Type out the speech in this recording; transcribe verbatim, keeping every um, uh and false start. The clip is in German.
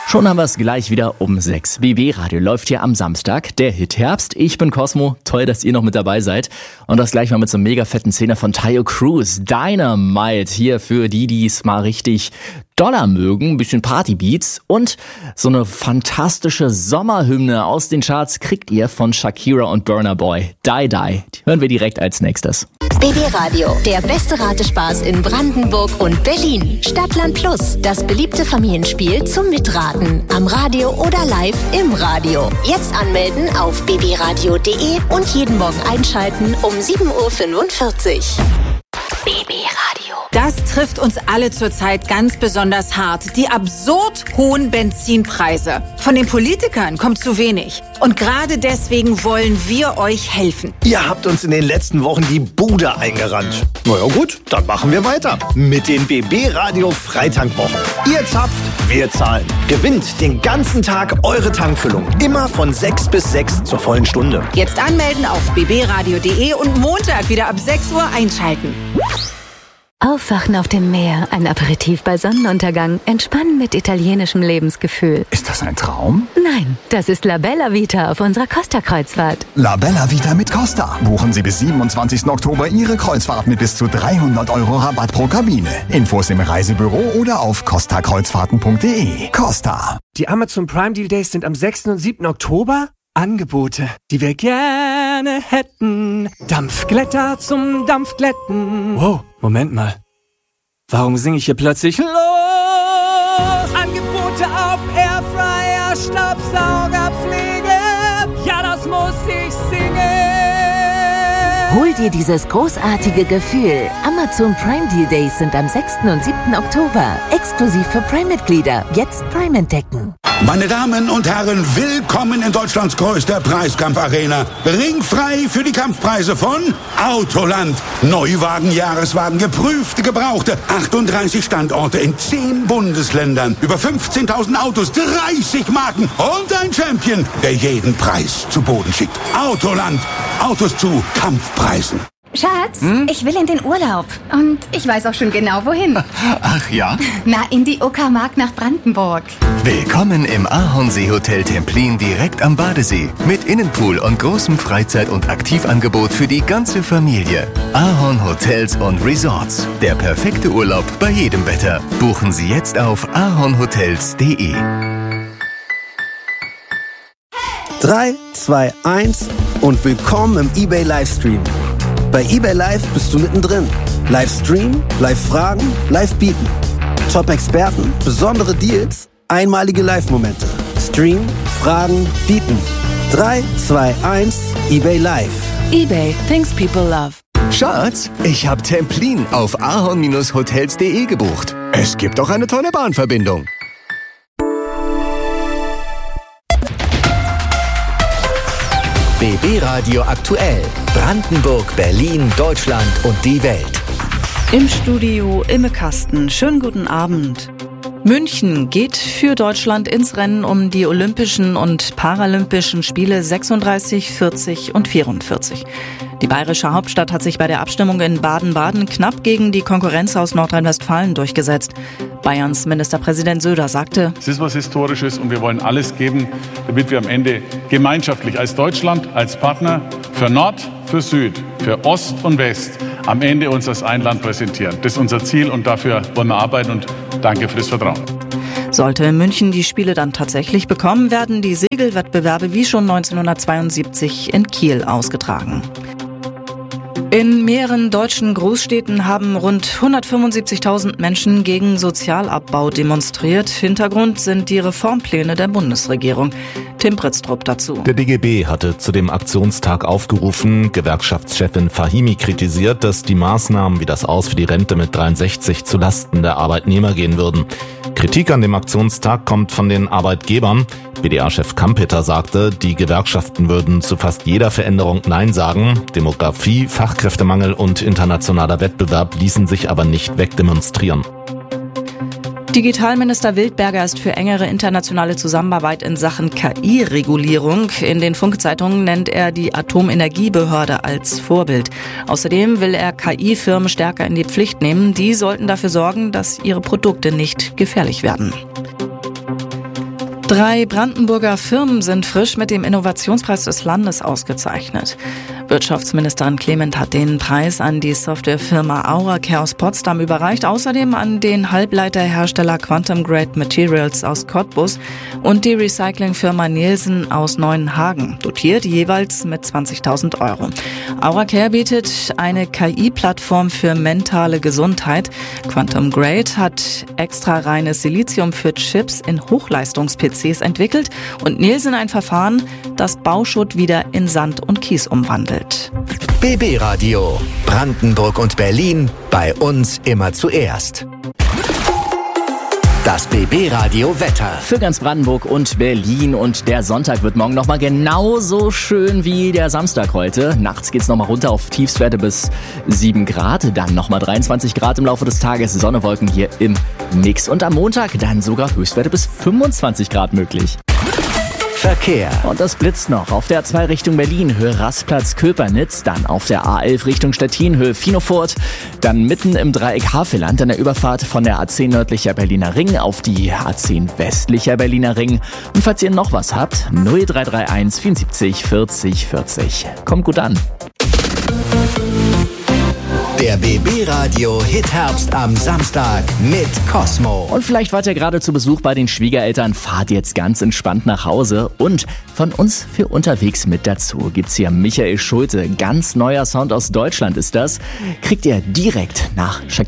Schon haben wir es gleich wieder um sechs. B B Radio läuft hier am Samstag, der Hit Herbst. Ich bin Cosmo, toll, dass ihr noch mit dabei seid. Und das gleich mal mit so einem mega fetten Szene von Taio Cruz. Dynamite hier für die, die es mal richtig Dollar mögen, ein bisschen Partybeats. Und so eine fantastische Sommerhymne aus den Charts kriegt ihr von Shakira und Burna Boy. Die Die. Die hören wir direkt als nächstes. B B Radio, der beste Ratespaß in Brandenburg und Berlin. Stadtland Plus, das beliebte Familienspiel zum Mitraten. Am Radio oder live im Radio. Jetzt anmelden auf b b radio punkt d e und jeden Morgen einschalten um sieben Uhr fünfundvierzig. B B Radio. Das trifft uns alle zurzeit ganz besonders hart. Die absurd hohen Benzinpreise. Von den Politikern kommt zu wenig. Und gerade deswegen wollen wir euch helfen. Ihr habt uns in den letzten Wochen die Bude eingerannt. Na ja gut, dann machen wir weiter. Mit den B B Radio Freitankwwochen. Ihr zapft, wir zahlen. Gewinnt den ganzen Tag eure Tankfüllung. Immer von sechs bis sechs zur vollen Stunde. Jetzt anmelden auf b b radio punkt d e und Montag wieder ab sechs Uhr einschalten. Aufwachen auf dem Meer, ein Aperitif bei Sonnenuntergang, entspannen mit italienischem Lebensgefühl. Ist das ein Traum? Nein, das ist La Bella Vita auf unserer Costa-Kreuzfahrt. La Bella Vita mit Costa. Buchen Sie bis siebenundzwanzigsten Oktober Ihre Kreuzfahrt mit bis zu dreihundert Euro Rabatt pro Kabine. Infos im Reisebüro oder auf costa kreuzfahrten punkt d e. Costa. Die Amazon Prime Deal Days sind am sechsten und siebten Oktober. Angebote, die wir gerne hätten. Dampfglätter zum Dampfglätten. Wow, Moment mal. Warum singe ich hier plötzlich los? Angebote auf Airfryer, Staubsaugerpflege. Ja, das muss ich singen. Hol dir dieses großartige Gefühl. Amazon Prime Deal Days sind am sechsten und siebten Oktober. Exklusiv für Prime-Mitglieder. Jetzt Prime entdecken. Meine Damen und Herren, willkommen in Deutschlands größter Preiskampfarena. Ringfrei für die Kampfpreise von Autoland. Neuwagen, Jahreswagen, geprüfte, gebrauchte. achtunddreißig Standorte in zehn Bundesländern. Über fünfzehntausend Autos, dreißig Marken und ein Champion, der jeden Preis zu Boden schickt. Autoland. Autos zu Kampfpreisen. Schatz, hm? ich will in den Urlaub. Und ich weiß auch schon genau, wohin. Ach ja? Na, in die Uckermark nach Brandenburg. Willkommen im Ahornsee Hotel Templin direkt am Badesee. Mit Innenpool und großem Freizeit- und Aktivangebot für die ganze Familie. Ahorn Hotels und Resorts. Der perfekte Urlaub bei jedem Wetter. Buchen Sie jetzt auf ahornhotels punkt d e. drei, zwei, eins und willkommen im eBay Livestream. Bei eBay Live bist du mittendrin. Livestream, Live-Fragen, Live-Bieten. Top-Experten, besondere Deals, einmalige Live-Momente. Stream, Fragen, Bieten. drei, zwei, eins, eBay Live. eBay, things people love. Schatz, ich hab Templin auf ahorn hotels punkt d e gebucht. Es gibt doch eine tolle Bahnverbindung. B B Radio aktuell. Brandenburg, Berlin, Deutschland und die Welt. Im Studio Imme Kasten. Schönen guten Abend. München geht für Deutschland ins Rennen um die Olympischen und Paralympischen Spiele sechsunddreißig, vierzig und vierundvierzig. Die bayerische Hauptstadt hat sich bei der Abstimmung in Baden-Baden knapp gegen die Konkurrenz aus Nordrhein-Westfalen durchgesetzt. Bayerns Ministerpräsident Söder sagte: Es ist was Historisches und wir wollen alles geben, damit wir am Ende gemeinschaftlich als Deutschland, als Partner für Nord, für Süd, für Ost und West am Ende uns als ein Land präsentieren. Das ist unser Ziel und dafür wollen wir arbeiten und danke für das Vertrauen. Sollte München die Spiele dann tatsächlich bekommen, werden die Segelwettbewerbe wie schon neunzehnhundertzweiundsiebzig in Kiel ausgetragen. In mehreren deutschen Großstädten haben rund hundertfünfundsiebzigtausend Menschen gegen Sozialabbau demonstriert. Hintergrund sind die Reformpläne der Bundesregierung. Tim Pritztrup dazu. Der D G B hatte zu dem Aktionstag aufgerufen. Gewerkschaftschefin Fahimi kritisiert, dass die Maßnahmen wie das Aus für die Rente mit dreiundsechzig zu Lasten der Arbeitnehmer gehen würden. Kritik an dem Aktionstag kommt von den Arbeitgebern. B D A-Chef Kampeter sagte, die Gewerkschaften würden zu fast jeder Veränderung Nein sagen. Demografie, Fachkräftemangel und internationaler Wettbewerb ließen sich aber nicht wegdemonstrieren. Digitalminister Wildberger ist für engere internationale Zusammenarbeit in Sachen K I-Regulierung. In den Funk-Zeitungen nennt er die Atomenergiebehörde als Vorbild. Außerdem will er K I-Firmen stärker in die Pflicht nehmen. Die sollten dafür sorgen, dass ihre Produkte nicht gefährlich werden. Drei Brandenburger Firmen sind frisch mit dem Innovationspreis des Landes ausgezeichnet. Wirtschaftsministerin Clement hat den Preis an die Softwarefirma Auracare aus Potsdam überreicht, außerdem an den Halbleiterhersteller Quantum Grade Materials aus Cottbus und die Recyclingfirma Nielsen aus Neuenhagen, dotiert jeweils mit zwanzigtausend Euro. Auracare bietet eine K I-Plattform für mentale Gesundheit. Quantum Grade hat extra reines Silizium für Chips in Hochleistungs-P Cs entwickelt und Nielsen ein Verfahren, das Bauschutt wieder in Sand und Kies umwandelt. B B Radio. Brandenburg und Berlin. Bei uns immer zuerst. Das B B Radio Wetter. Für ganz Brandenburg und Berlin. Und der Sonntag wird morgen nochmal genauso schön wie der Samstag heute. Nachts geht's nochmal runter auf Tiefstwerte bis sieben Grad. Dann nochmal dreiundzwanzig Grad im Laufe des Tages. Sonne, Wolken hier im Mix. Und am Montag dann sogar Höchstwerte bis fünfundzwanzig Grad möglich. Verkehr. Und das blitzt noch. Auf der A zwei Richtung Berlin, Höhe Rastplatz Köpernitz. Dann auf der A elf Richtung Stettin, Höhe Finofurt. Dann mitten im Dreieck Havelland an der Überfahrt von der A zehn nördlicher Berliner Ring auf die A zehn westlicher Berliner Ring. Und falls ihr noch was habt, null drei drei eins vierundsiebzig vierzig vierzig. Kommt gut an. Der B B Radio Hitherbst am Samstag mit Cosmo. Und vielleicht wart ihr gerade zu Besuch bei den Schwiegereltern, fahrt jetzt ganz entspannt nach Hause. Und von uns für unterwegs mit dazu gibt's hier Michael Schulte. Ganz neuer Sound aus Deutschland ist das. Kriegt ihr direkt nach Shakira.